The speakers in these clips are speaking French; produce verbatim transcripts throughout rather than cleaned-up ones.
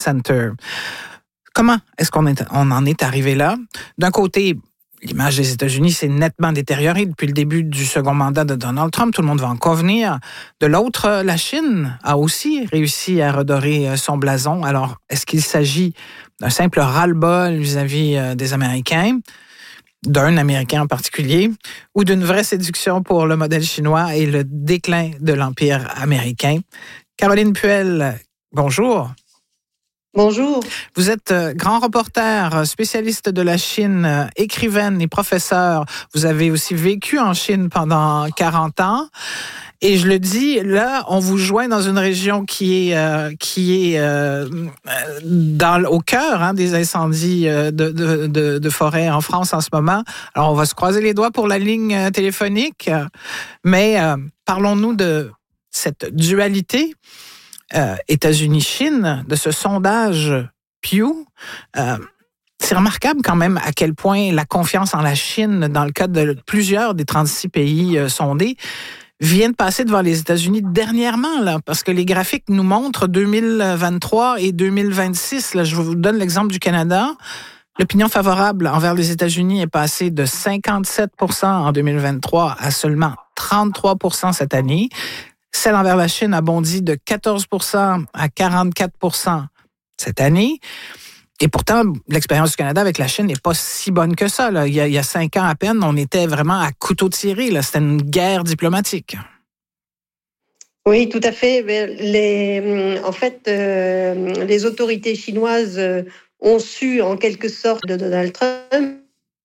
Center. Comment est-ce qu'on est, on en est arrivé là? D'un côté, l'image des États-Unis s'est nettement détériorée depuis le début du second mandat de Donald Trump. Tout le monde va en convenir. De l'autre, la Chine a aussi réussi à redorer son blason. Alors, est-ce qu'il s'agit d'un simple ras-le-bol vis-à-vis des Américains, d'un Américain en particulier, ou d'une vraie séduction pour le modèle chinois et le déclin de l'Empire américain? Caroline Puel, bonjour. Bonjour. Vous êtes grand reporter, spécialiste de la Chine, écrivaine et professeur. Vous avez aussi vécu en Chine pendant quarante ans. Et je le dis, là, on vous joint dans une région qui est, euh, qui est euh, dans, au cœur hein, des incendies de, de, de, de forêt en France en ce moment. Alors, on va se croiser les doigts pour la ligne téléphonique. Mais euh, parlons-nous de cette dualité Euh, États-Unis-Chine, de ce sondage Pew. Euh, c'est remarquable quand même à quel point la confiance en la Chine, dans le cas de plusieurs des trente-six pays euh, sondés, vient de passer devant les États-Unis dernièrement, là, parce que les graphiques nous montrent deux mille vingt-trois et deux mille vingt-six. Là, je vous donne l'exemple du Canada. L'opinion favorable envers les États-Unis est passée de cinquante-sept pour cent en deux mille vingt-trois à seulement trente-trois pour cent cette année. Celle envers la Chine a bondi de quatorze pour cent à quarante-quatre pour cent cette année. Et pourtant, l'expérience du Canada avec la Chine n'est pas si bonne que ça. Là. Il y a, il y a cinq ans à peine, on était vraiment à couteau tiré. Là. C'était une guerre diplomatique. Oui, tout à fait. Les, en fait, euh, les autorités chinoises ont su, en quelque sorte, de Donald Trump,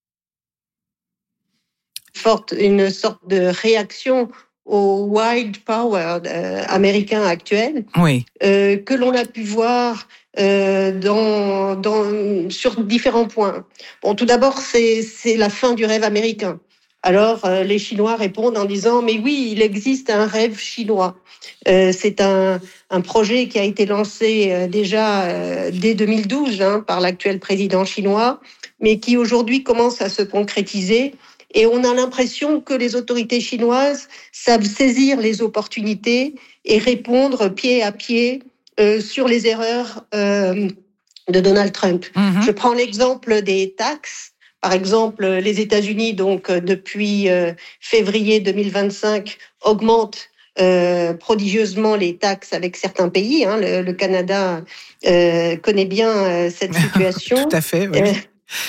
une sorte de réaction au wild power euh, américain actuel, oui. euh, que l'on a pu voir euh, dans, dans, sur différents points. Bon, tout d'abord, c'est, c'est la fin du rêve américain. Alors, euh, les Chinois répondent en disant « Mais oui, il existe un rêve chinois. Euh, » C'est un, un projet qui a été lancé euh, déjà euh, dès deux mille douze hein, par l'actuel président chinois, mais qui aujourd'hui commence à se concrétiser. Et on a l'impression que les autorités chinoises savent saisir les opportunités et répondre pied à pied euh, sur les erreurs euh, de Donald Trump. Mm-hmm. Je prends l'exemple des taxes. Par exemple, les États-Unis, donc depuis euh, février deux mille vingt-cinq, augmentent euh, prodigieusement les taxes avec certains pays. Hein. Le, le Canada euh, connaît bien euh, cette situation. Tout à fait, oui. Euh,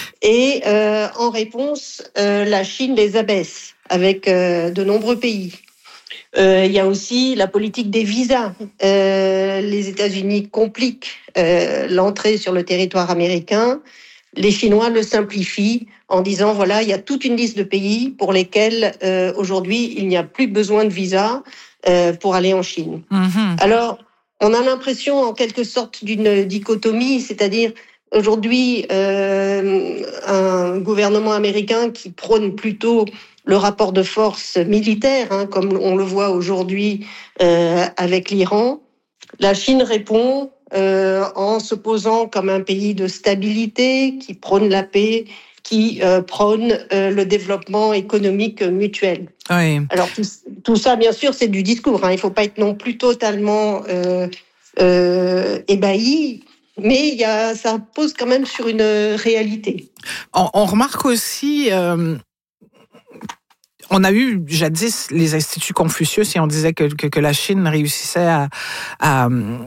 Et euh, en réponse, euh, la Chine les abaisse avec euh, de nombreux pays. Euh, il y a aussi la politique des visas. Euh, les États-Unis compliquent euh, l'entrée sur le territoire américain. Les Chinois le simplifient en disant, voilà, il y a toute une liste de pays pour lesquels euh, aujourd'hui, il n'y a plus besoin de visa euh, pour aller en Chine. Mm-hmm. Alors, on a l'impression en quelque sorte d'une dichotomie, c'est-à-dire aujourd'hui, euh, un gouvernement américain qui prône plutôt le rapport de force militaire, hein, comme on le voit aujourd'hui euh, avec l'Iran. La Chine répond euh, en se posant comme un pays de stabilité, qui prône la paix, qui euh, prône euh, le développement économique mutuel. Oui. Alors tout, tout ça, bien sûr, c'est du discours. Hein. Il ne faut pas être non plus totalement euh, euh, ébahi. Mais il y a, ça pose quand même sur une réalité. On, on remarque aussi, euh, on a eu jadis les instituts Confucius et on disait que, que, que la Chine réussissait à, à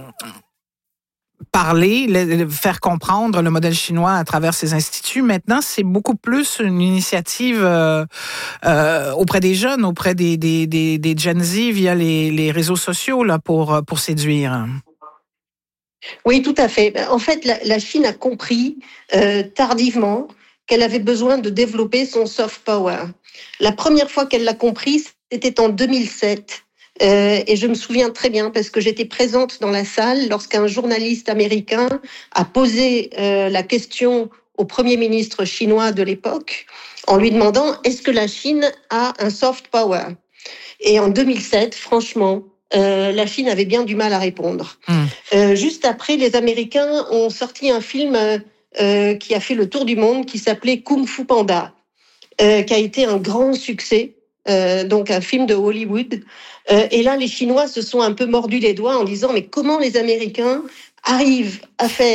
parler, le, faire comprendre le modèle chinois à travers ces instituts. Maintenant, c'est beaucoup plus une initiative euh, euh, auprès des jeunes, auprès des, des, des, des Gen Z via les, les réseaux sociaux là, pour, pour séduire. Oui, tout à fait. En fait, la, la Chine a compris euh, tardivement qu'elle avait besoin de développer son soft power. La première fois qu'elle l'a compris, c'était en deux mille sept. Euh, et je me souviens très bien parce que j'étais présente dans la salle lorsqu'un journaliste américain a posé euh, la question au Premier ministre chinois de l'époque en lui demandant « Est-ce que la Chine a un soft power ?» Et en deux mille sept, franchement, Euh, la Chine avait bien du mal à répondre. Mmh. Euh, juste après, les Américains ont sorti un film euh, qui a fait le tour du monde, qui s'appelait Kung Fu Panda, euh, qui a été un grand succès, euh, donc un film de Hollywood. Euh, et là, les Chinois se sont un peu mordus les doigts en disant « Mais comment les Américains arrivent à faire